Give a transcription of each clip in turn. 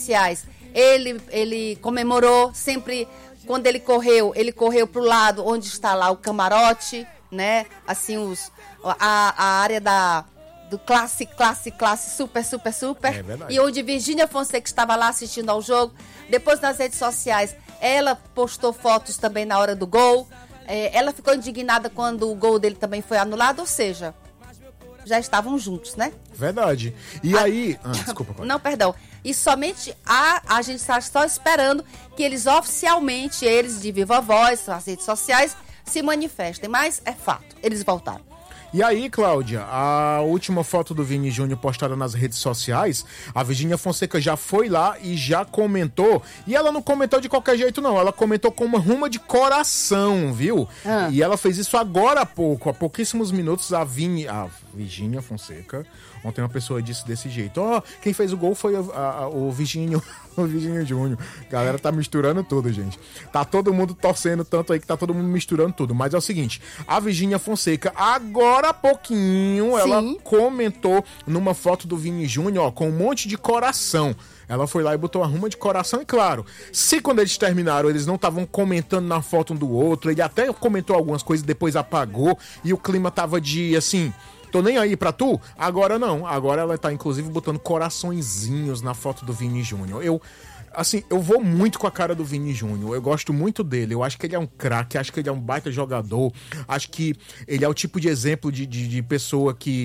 sociais, ele comemorou sempre. Quando ele correu pro lado onde está lá o camarote, né? Assim, a área do classe, super. É verdade. E onde Virgínia Fonseca estava lá assistindo ao jogo. Depois, nas redes sociais, ela postou fotos também na hora do gol. Ela ficou indignada quando o gol dele também foi anulado, ou seja, já estavam juntos, né? Verdade. E aí... desculpa, pai. Não, perdão. E somente a gente está só esperando que eles oficialmente, eles de viva voz, nas redes sociais, se manifestem. Mas é fato, eles voltaram. E aí, Cláudia, a última foto do Vini Júnior postada nas redes sociais, a Virgínia Fonseca já foi lá e já comentou. E ela não comentou de qualquer jeito, não. Ela comentou com uma ruma de coração, viu? E ela fez isso agora há pouco, há pouquíssimos minutos, a Virgínia Fonseca. Ontem uma pessoa disse desse jeito: quem fez o gol foi o Virgínio. O Virgínio Júnior. A galera tá misturando tudo, gente. Tá todo mundo torcendo tanto aí que tá todo mundo misturando tudo. Mas é o seguinte, a Virgínia Fonseca, agora há pouquinho, Sim, ela comentou numa foto do Vini Júnior, com um monte de coração. Ela foi lá e botou uma ruma de coração. E claro, se quando eles terminaram, eles não estavam comentando na foto um do outro, ele até comentou algumas coisas, depois apagou, e o clima tava de, assim... Tô nem aí pra tu? Agora não. Agora ela tá, inclusive, botando coraçõezinhos na foto do Vini Júnior. Eu vou muito com a cara do Vini Júnior. Eu gosto muito dele. Eu acho que ele é um craque. Acho que ele é um baita jogador. Acho que ele é o tipo de exemplo de pessoa que...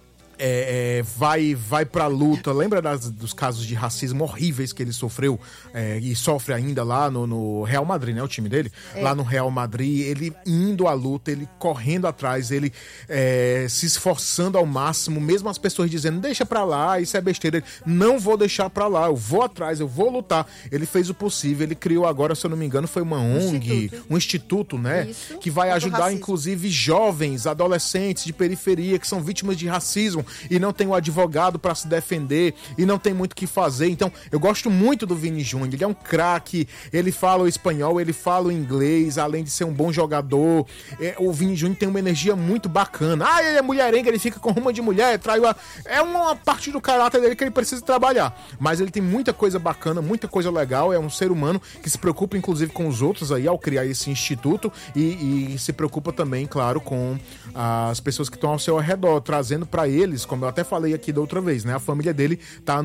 vai pra luta. Lembra dos casos de racismo horríveis que ele sofreu e sofre ainda lá no Real Madrid, né? O time dele. Lá no Real Madrid, ele indo à luta, ele correndo atrás, ele se esforçando ao máximo, mesmo as pessoas dizendo, deixa pra lá, isso é besteira. Ele, não vou deixar pra lá, eu vou atrás, eu vou lutar. Ele fez o possível, ele criou agora, se eu não me engano, foi uma ONG, um instituto, né? Isso, que vai ajudar, inclusive, jovens, adolescentes de periferia que são vítimas de racismo e não tem o advogado pra se defender e não tem muito o que fazer. Então, eu gosto muito do Vini Júnior. Ele é um craque, ele fala o espanhol, ele fala o inglês, além de ser um bom jogador. O Vini Júnior tem uma energia muito bacana. Ele é mulherengo, ele fica com ruma de mulher, é uma parte do caráter dele que ele precisa trabalhar. Mas ele tem muita coisa bacana, muita coisa legal. É um ser humano que se preocupa, inclusive, com os outros aí, ao criar esse instituto e se preocupa também, claro, com as pessoas que estão ao seu redor, trazendo pra eles, como eu até falei aqui da outra vez, né? A família dele tá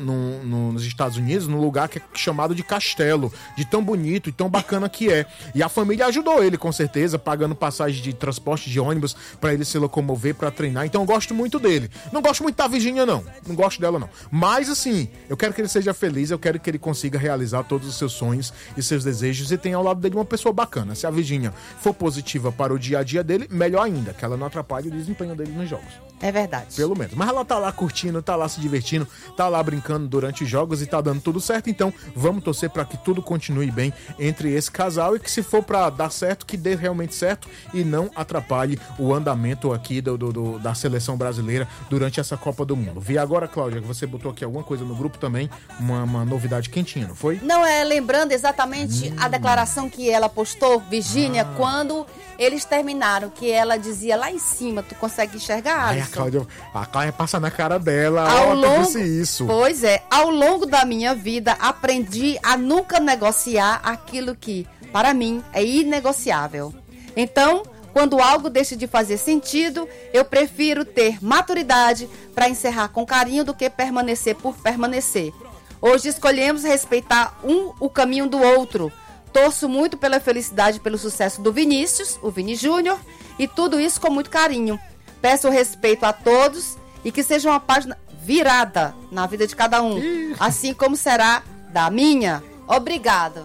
nos Estados Unidos, num lugar que é chamado de Castelo, de tão bonito e tão bacana que é. E a família ajudou ele, com certeza, pagando passagem de transporte de ônibus pra ele se locomover, pra treinar. Então eu gosto muito dele. Não gosto muito da Virgínia, não. Não gosto dela, não. Mas, assim, eu quero que ele seja feliz, eu quero que ele consiga realizar todos os seus sonhos e seus desejos e tenha ao lado dele uma pessoa bacana. Se a Virgínia for positiva para o dia a dia dele, melhor ainda, que ela não atrapalhe o desempenho dele nos jogos. É verdade. Pelo menos. Mas ela tá lá curtindo, tá lá se divertindo, tá lá brincando durante os jogos e tá dando tudo certo. Então, vamos torcer pra que tudo continue bem entre esse casal e que, se for pra dar certo, que dê realmente certo e não atrapalhe o andamento aqui da seleção brasileira durante essa Copa do Mundo. Vi agora, Cláudia, que você botou aqui alguma coisa no grupo também, uma novidade quentinha, não foi? Não, lembrando exatamente a declaração que ela postou, Virgínia, quando eles terminaram, que ela dizia lá em cima, tu consegue enxergar, Alisson? A Cláudia passa na cara dela, disse isso. Pois é, ao longo da minha vida, aprendi a nunca negociar aquilo que, para mim, é inegociável. Então, quando algo deixa de fazer sentido, eu prefiro ter maturidade para encerrar com carinho do que permanecer por permanecer. Hoje escolhemos respeitar o caminho do outro. Torço muito pela felicidade e pelo sucesso do Vinícius, o Vini Júnior, e tudo isso com muito carinho. Peço respeito a todos e que seja uma página virada na vida de cada um, assim como será da minha. Obrigada.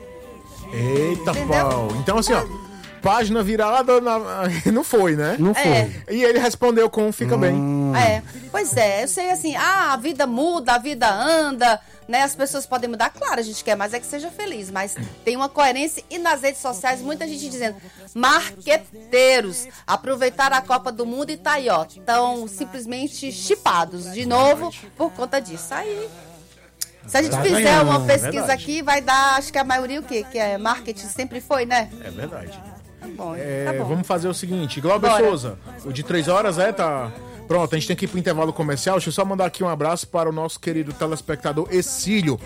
Eita, pau. Então, assim, página virada não foi, né? Não foi. E ele respondeu com fica bem. Pois é, eu sei assim, a vida muda, a vida anda, né? As pessoas podem mudar, claro, a gente quer mais é que seja feliz, mas tem uma coerência. E nas redes sociais, muita gente dizendo, marqueteiros, aproveitaram a Copa do Mundo e tá aí, estão simplesmente chipados de novo por conta disso. Aí, se a gente fizer uma pesquisa aqui, vai dar, acho que a maioria o quê? Que é marketing, sempre foi, né? É verdade. Tá bom, tá bom. Vamos fazer o seguinte, Glauber Souza, o de 3 horas tá... Pronto, a gente tem que ir pro intervalo comercial. Deixa eu só mandar aqui um abraço para o nosso querido telespectador Exílio,